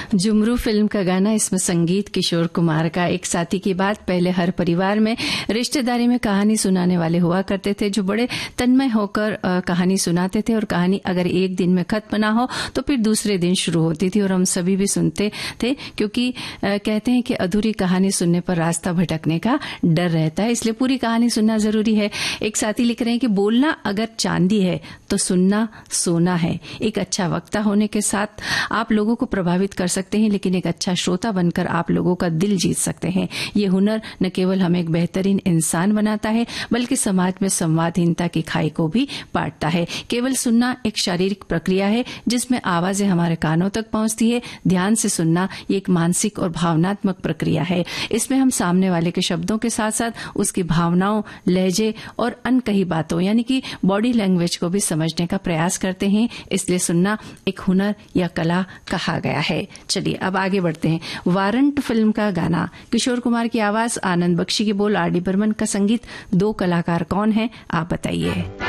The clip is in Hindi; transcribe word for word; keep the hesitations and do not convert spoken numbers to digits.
जुमरू फिल्म का गाना, इसमें संगीत किशोर कुमार का। एक साथी की बात, पहले हर परिवार में रिश्तेदारी में कहानी सुनाने वाले हुआ करते थे जो बड़े तन्मय होकर कहानी सुनाते थे, और कहानी अगर एक दिन में खत्म ना हो तो फिर दूसरे दिन शुरू होती थी, और हम सभी भी सुनते थे, क्योंकि कहते हैं कि अधूरी कहानी सुनने पर रास्ता भटकने का डर रहता है, इसलिए पूरी कहानी सुनना जरूरी है। एक साथी लिख रहे हैं कि बोलना अगर चांदी है तो सुनना सोना है। एक अच्छा वक्ता होने के साथ आप लोगों को प्रभावित कर सकते हैं, लेकिन एक अच्छा श्रोता बनकर आप लोगों का दिल जीत सकते हैं। ये हुनर न केवल हमें एक बेहतरीन इंसान बनाता है, बल्कि समाज में संवादहीनता की खाई को भी पाटता है। केवल सुनना एक शारीरिक प्रक्रिया है जिसमें आवाजें हमारे कानों तक पहुंचती है। ध्यान से सुनना ये एक मानसिक और भावनात्मक प्रक्रिया है। इसमें हम सामने वाले के शब्दों के साथ साथ उसकी भावनाओं, लहजे और अनकही बातों यानी कि बॉडी लैंग्वेज को भी समझने का प्रयास करते हैं। इसलिए सुनना एक हुनर या कला कहा गया है। चलिए अब आगे बढ़ते हैं। वारंट फिल्म का गाना, किशोर कुमार की आवाज, आनंद बख्शी की बोल, आर डी बर्मन का संगीत। दो कलाकार कौन है आप बताइए।